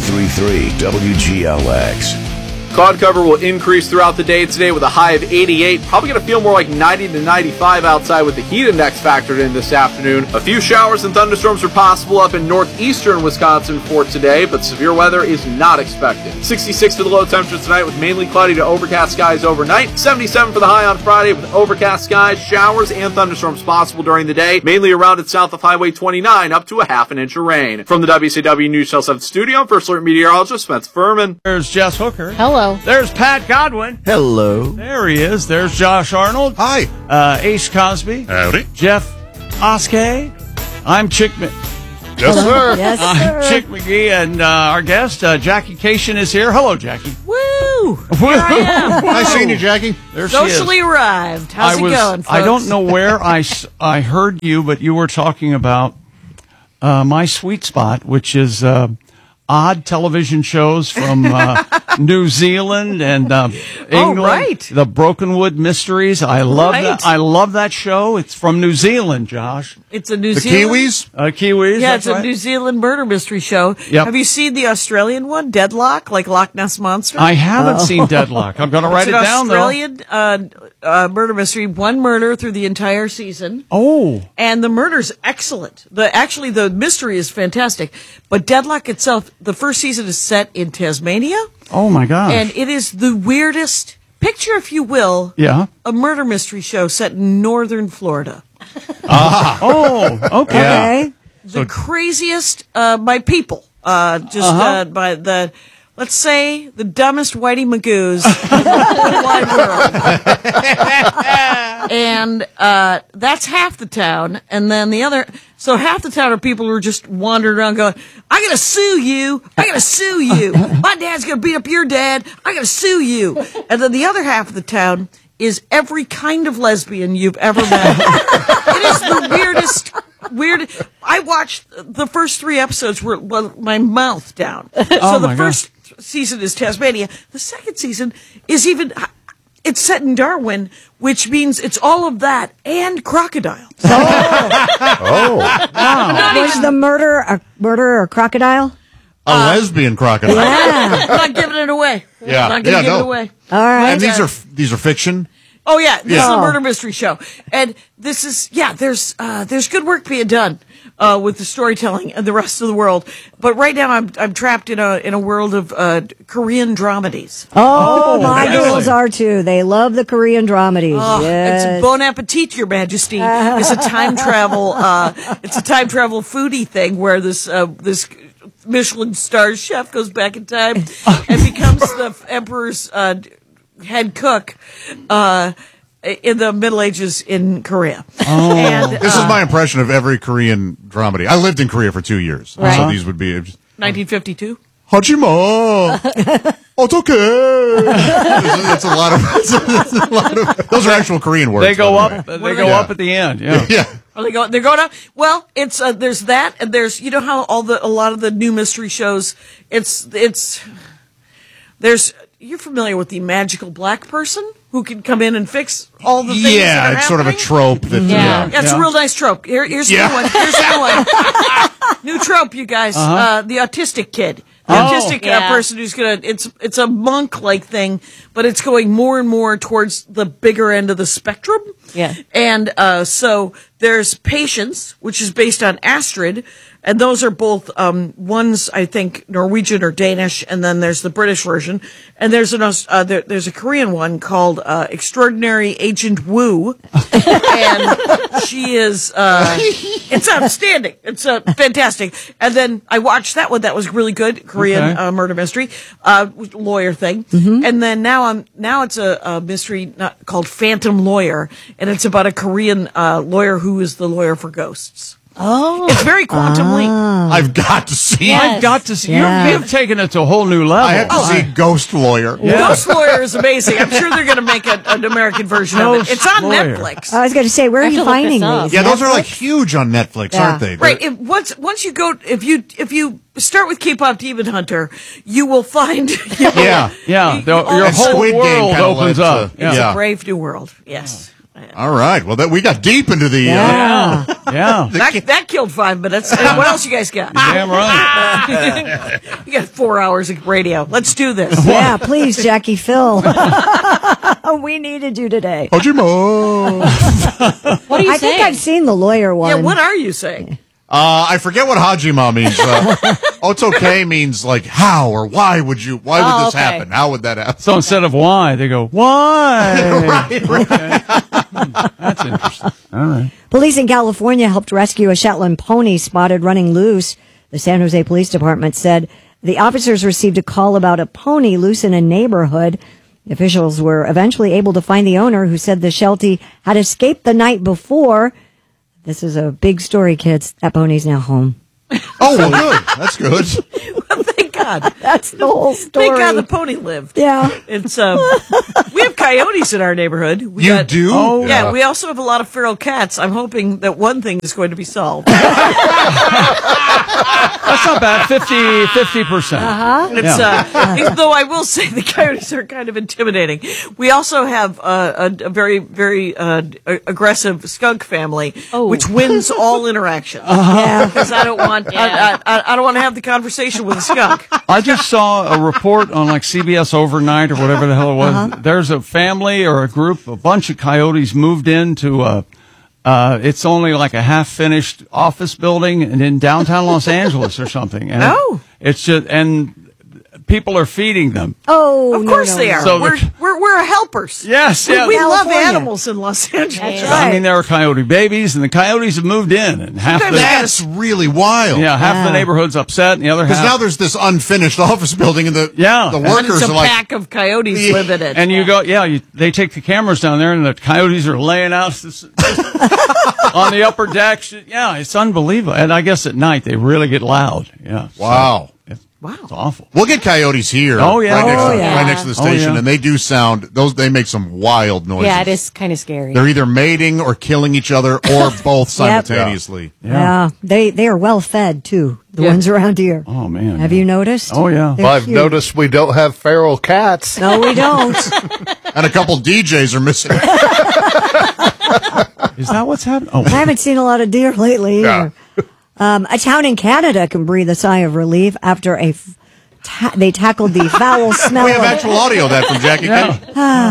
92.33 WGLX. Cloud cover will increase throughout the day today with a high of 88. Probably going to feel more like 90 to 95 outside with the heat index factored in this afternoon. A few showers and thunderstorms are possible up in northeastern Wisconsin for today, but severe weather is not expected. 66 for the low temperature tonight with mainly cloudy to overcast skies overnight. 77 for the high on Friday with overcast skies, showers, and thunderstorms possible during the day, mainly around and south of Highway 29, up to a half an inch of rain. From the WCW News Channel 7 studio, I'm First Alert Meteorologist Spencer Furman. There's Jess Hooker. Hello. There's Pat Godwin. Hello. There he is. There's Josh Arnold. Hi. Ace Cosby. Howdy. Jeff Oskay. I'm Chick Yes, sir. Yes, I'm sir. Chick McGee, and our guest, Jackie Cation, is here. Hello, Jackie. Woo! Here I am. Nice seeing you, Jackie. There she is. Socially arrived. How's it going, folks? I don't know where I heard you, but you were talking about my sweet spot, which is odd television shows from New Zealand and England. right. The Brokenwood Mysteries. I love Right. that. I love that show. It's from New Zealand, Josh. It's a New The Zealand. Kiwis? Kiwis. Yeah, that's it's a right. New Zealand murder mystery show. Yep. Have you seen the Australian one, Deadlock, like Loch Ness Monster? I haven't seen Deadlock. I'm going to write it down, though. It's an Australian murder mystery. One murder through the entire season. Oh. And the murder's excellent. The mystery is fantastic. But Deadlock itself, the first season is set in Tasmania. Oh, my gosh. And it is the weirdest picture, if you will, Yeah. a murder mystery show set in northern Florida. Oh, okay. The craziest by people. By the, let's say, the dumbest Whitey Magoos in the whole wide world. And that's half the town. And then the other, so half the town are people who are just wandering around going, I gotta sue you. I gotta sue you. My dad's gonna beat up your dad. I gotta sue you. And then the other half of the town is every kind of lesbian you've ever met. It is the weirdest. I watched the first 3 episodes with my mouth down. So the first season is Tasmania. The second season is it's set in Darwin, which means it's all of that and crocodiles. Was the murder a crocodile? A lesbian crocodile. Yeah. I'm not giving it away. Yeah. I'm not going to Yeah, give no. it away. All right. And these are fiction? Oh yeah, this is Yeah. a murder mystery show, and this is there's good work being done with the storytelling and the rest of the world. But right now I'm trapped in a world of Korean dramedies. Oh, my really? girls are too. They love the Korean dramedies. Oh, Yes. It's Bon Appetit, Your Majesty. It's a time travel. It's a time travel foodie thing where this Michelin star chef goes back in time and becomes the emperor's head cook in the Middle Ages in Korea. Oh. And, This is my impression of every Korean dramedy. I lived in Korea for 2 years. So these would be... 1952. Hajima! Otoke! It's a lot of... Those are actual Korean words. They go by the up. way. They go up at the end. Yeah. Yeah. Are they going? They're going up. Well, it's there's that, and there's how a lot of the new mystery shows. You're familiar with the magical black person who can come in and fix all the things. that Yeah, are it's sort of a happening? trope. That, It's a real nice trope. Here's a new one. Here's a new one. New trope, you guys. The autistic kid. The autistic person who's it's a monk-like thing, but it's going more and more towards the bigger end of the spectrum. Yeah. And so there's Patience, which is based on Astrid, and those are both one's I think Norwegian or Danish, and then there's the British version, and there's a Korean one called Extraordinary Agent Woo, and she is it's outstanding, it's fantastic. And then I watched that one, that was really good, Korean murder mystery, lawyer thing, and then now it's a mystery called Phantom Lawyer, and it's about a Korean lawyer who is the lawyer for ghosts. Oh. It's very Quantum Leap. I've got to see it. I've got to see. Yeah. You've taken it to a whole new level. I have to see Ghost Lawyer. Ghost Lawyer is amazing. I'm sure they're going to make an American version of it. It's on Lawyer. Netflix. I was going to say, where are you finding these? Yeah, those are like Netflix? huge on Netflix, Yeah. aren't they? Right. Once you go, if you start with K-pop Demon Hunter, you will find. Yeah. Yeah, your And whole Squid Game world kinda opens led up. to- Yeah. It's Yeah. a brave new world. Yes. All right. Well, we got deep into the. Yeah. That killed 5 minutes. And what else you guys got? Damn right. You got 4 hours of radio. Let's do this. Yeah, please, Jackie Phil. We needed you today. Hajimo. What are you I saying? think I've seen the lawyer one. Yeah, what are you saying? I forget what Hajima means. It's okay means like how or why would this happen? How would that happen? So instead of why, they go, why? Right. That's interesting. All right. Police in California helped rescue a Shetland pony spotted running loose. The San Jose Police Department said the officers received a call about a pony loose in a neighborhood. Officials were eventually able to find the owner, who said the Sheltie had escaped the night before. This is a big story, kids. That pony's now home. Oh, well, good. That's good. Thank God. That's the whole story. Thank God the pony lived. Yeah. It's we have coyotes in our neighborhood. You do? Oh, Yeah, we also have a lot of feral cats. I'm hoping that one thing is going to be solved. That's not bad. 50%. It's, even though I will say the coyotes are kind of intimidating. We also have a very, very aggressive skunk family, which wins all interaction. Yeah. Because I don't want, I don't want to have the conversation with a skunk. I just saw a report on like CBS Overnight or whatever the hell it was. There's a family or a group, a bunch of coyotes moved into it's only like a half-finished office building in downtown Los Angeles or something. And it's just, and people are feeding them. Oh, Of course they are. So we're helpers. Yes, We yeah. love California. animals in Los Angeles. That's I right. mean, there are coyote babies, and the coyotes have moved in, and half the That's really wild. half the neighborhood's upset, and the other Because half. now there's this unfinished office building, and the And workers it's a are like, pack of coyotes live in it. And you go, they take the cameras down there, and the coyotes are laying out on the upper deck. Yeah, it's unbelievable. And I guess at night they really get loud. Yeah. wow. It's awful. We'll get coyotes here. Oh, yeah. Right next to the station, yeah. and they do sound. They make some wild noises. Yeah, it is kind of scary. They're either mating or killing each other, or both simultaneously. Yeah. They are well fed, too, the ones around here. Oh, man. Have you noticed? Oh, yeah. They're I've cute. noticed we don't have feral cats. No, we don't. And a couple DJs are missing. Is that what's happening? Oh, I haven't seen a lot of deer lately either. A town in Canada can breathe a sigh of relief after they tackled the foul smell We have actual audio of that from Jackie Kennedy.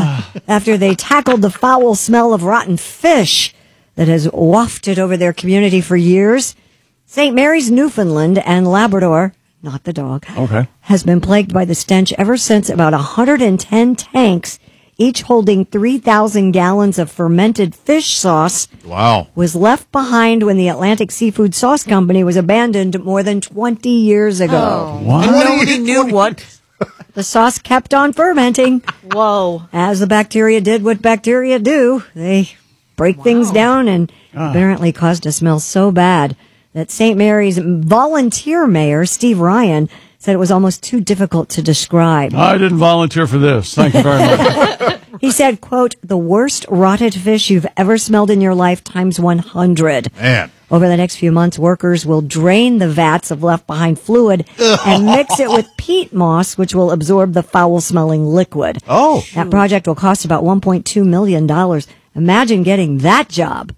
after they tackled the foul smell of rotten fish that has wafted over their community for years. St. Mary's, Newfoundland and Labrador, not the dog, has been plagued by the stench ever since about 110 tanks, each holding 3,000 gallons of fermented fish sauce, was left behind when the Atlantic Seafood Sauce Company was abandoned more than 20 years ago. what? And nobody knew what. The sauce kept on fermenting. Whoa. As the bacteria did what bacteria do. They break things down and apparently caused a smell so bad that St. Mary's volunteer mayor, Steve Ryan, said it was almost too difficult to describe. I didn't volunteer for this. Thank you very much. He said, quote, the worst rotted fish you've ever smelled in your life times 100. Man. Over the next few months, workers will drain the vats of left-behind fluid and mix it with peat moss, which will absorb the foul-smelling liquid. Oh. That project will cost about $1.2 million. Imagine getting that job.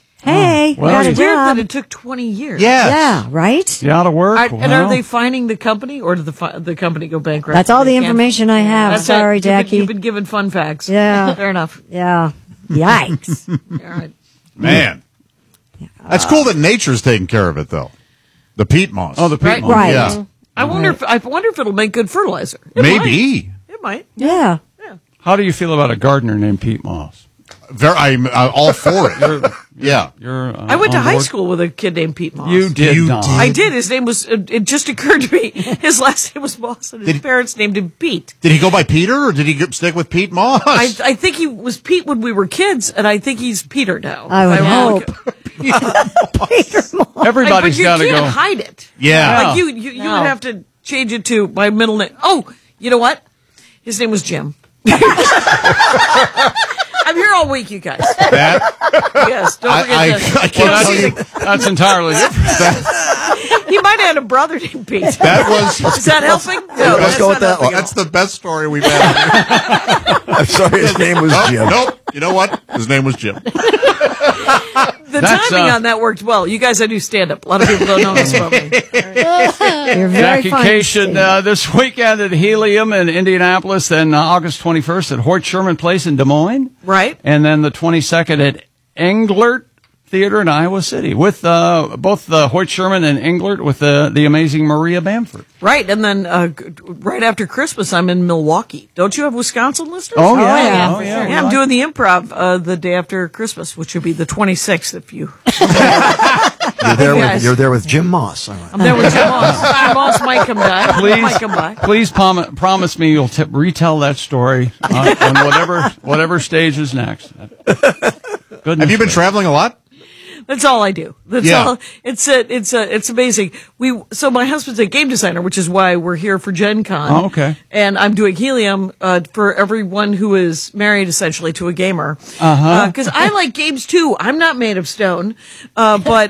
Hey, Well, got a It's weird that job. it took 20 years. Yeah, right? You out of work? And are they fining the company, or did the company go bankrupt? That's all They the can't- information I have. That's Sorry, it. Jackie. You've been given fun facts. Yeah. Fair enough. Yeah. Yikes. All right. Man. That's cool that nature's taking care of it, though. The peat moss. Oh, the peat Right. moss. Right. Yeah. I wonder if it'll make good fertilizer. It Maybe. might. It might. Yeah. How do you feel about a gardener named Pete Moss? I'm all for it. Yeah. You're. I went to on high board? school with a kid named Pete Moss. You did You not. did. I did. His name was. It just occurred to me. His last name was Moss, and his parents named him Pete. Did he go by Peter, or did he stick with Pete Moss? I think he was Pete when we were kids, and I think he's Peter now. I would If hope. Peter Moss. Everybody's got to You go. can't hide it. Yeah. Like you would have to change it to my middle name. Oh, you know what? His name was Jim. I'm here all week, you guys. That, Yes, don't forget that. I can't tell you. That's entirely different. He might have had a brother named Pete. That was. Is that helping? No, Let's that's go not with that helping one. at That's the best story we've had. I'm sorry, his name was Jim. Nope. You know what? His name was Jim. The timing on that worked well. You guys, I do stand up. A lot of people don't know this about me. You're very Jackie funny, Cation Steve. this weekend at Helium in Indianapolis, then August 21st at Hort Sherman Place in Des Moines. Right. And then the 22nd at Englert Theater in Iowa City with both Hoyt Sherman and Englert with the amazing Maria Bamford. Right. And then right after Christmas, I'm in Milwaukee. Don't you have Wisconsin listeners? Oh, yeah. yeah. Oh, yeah. Yeah, I'm doing the Improv the day after Christmas, which would be the 26th if you... You're there with Jim Moss. All right. I'm there with Jim Moss. Jim Moss might come by. Might come by. Please promise me you'll retell that story on whatever stage is next. Goodness Have you been traveling a lot? That's all I do. That's all. It's amazing. So my husband's a game designer, which is why we're here for Gen Con. Oh, okay. And I'm doing Helium, for everyone who is married essentially to a gamer. 'Cause I like games too. I'm not made of stone. But